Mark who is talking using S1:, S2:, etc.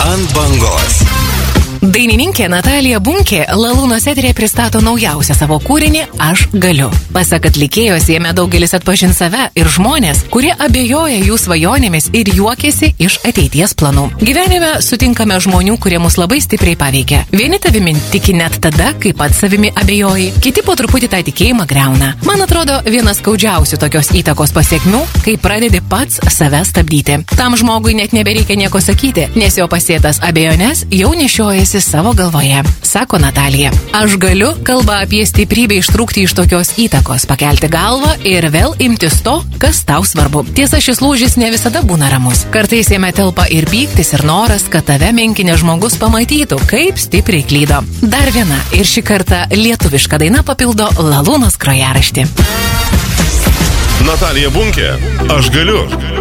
S1: Ant bangos.
S2: Dainininkė Natalija Bunkė Lalūnos eteryje pristato naujausią savo kūrinį Aš galiu. Pasak atlikėjos, jame daugelis atpažins save ir žmonės, kurie abejoja jų svajonėmis ir juokiasi iš ateities planų. Gyvenime sutinkame žmonių, kurie mus labai stipriai paveikia. Vieni tavimi tiki net tada, kai pats savimi abejoji, kiti po truputį tą tikėjimą griauna. Man atrodo, vienas skaudžiausių tokios įtakos pasiekmių, kai pradedi pats save stabdyti. Tam žmogui net nebereikia nieko sakyti, nes jo pasėtas abejonės jau nešiojasi savo galvoje, sako Natalija. Aš galiu kalba apie stiprybę ištrūkti iš tokios įtakos, pakelti galvą ir vėl imtis to, kas tau svarbu. Tiesa, šis lūžis ne visada būna ramus. Kartais jame telpa ir pyktis, ir noras, kad tave menkinė žmogus pamatytų, kaip stipriai klydo. Dar viena ir šį kartą lietuviška daina papildo Lalūnos grojaraštį.
S3: Natalija Bunkė, Aš galiu.